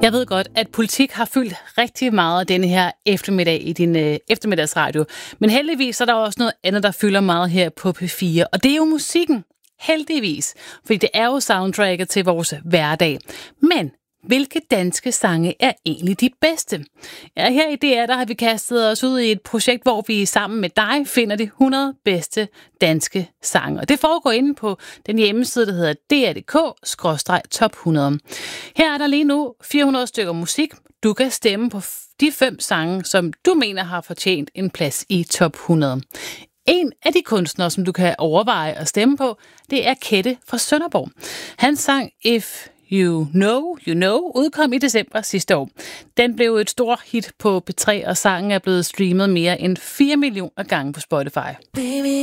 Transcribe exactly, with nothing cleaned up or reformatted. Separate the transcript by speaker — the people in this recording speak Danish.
Speaker 1: Jeg ved godt, at politik har fyldt rigtig meget denne her eftermiddag i din øh, eftermiddagsradio. Men heldigvis er der også noget andet, der fylder meget her på P fire. Og det er jo musikken. Heldigvis. Fordi det er jo soundtracket til vores hverdag. Men hvilke danske sange er egentlig de bedste? Ja, her i D R, der har vi kastet os ud i et projekt, hvor vi sammen med dig finder de hundrede bedste danske sange. Og det foregår inde på den hjemmeside, der hedder d r punktum d k bindestreg top hundrede. Her er der lige nu fire hundrede stykker musik. Du kan stemme på de fem sange, som du mener har fortjent en plads i top hundrede. En af de kunstnere, som du kan overveje at stemme på, det er Kette fra Sønderborg. Han sang If You Know, You Know, udkom i december sidste år. Den blev et stort hit på P tre, og sangen er blevet streamet mere end fire millioner gange på Spotify. Baby.